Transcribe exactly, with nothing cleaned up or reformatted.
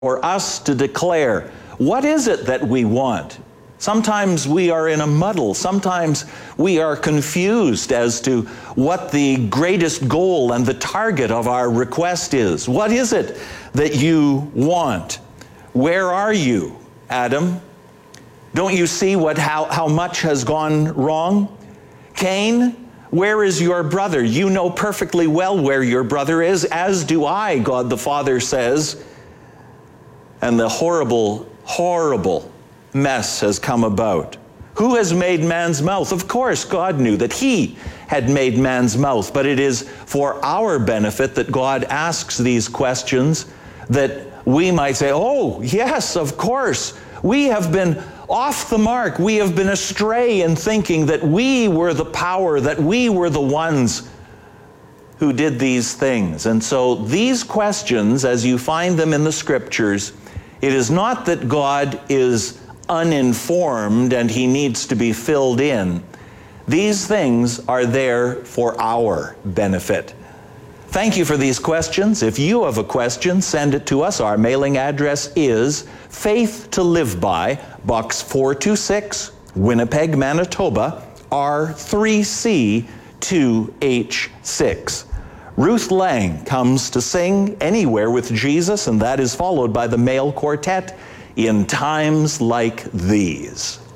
for us to declare, what is it that we want? Sometimes we are in a muddle. Sometimes we are confused as to what the greatest goal and the target of our request is. What is it that you want? Where are you, Adam? Don't you see what how, how much has gone wrong? Cain, where is your brother? You know perfectly well where your brother is, as do I, God the Father says. And the horrible, horrible mess has come about. Who has made man's mouth? Of course, God knew that He had made man's mouth, but it is for our benefit that God asks these questions, that we might say, oh, yes, of course, we have been off the mark. We have been astray in thinking that we were the power, that we were the ones who did these things. And so these questions, as you find them in the Scriptures, it is not that God is uninformed and He needs to be filled in. These things are there for our benefit. Thank you for these questions. If you have a question, send it to us. Our mailing address is Faith to Live By, Box four two six, Winnipeg, Manitoba, R three C two H six. Ruth Lang comes to sing Anywhere with Jesus, and that is followed by the male quartet, In Times Like These.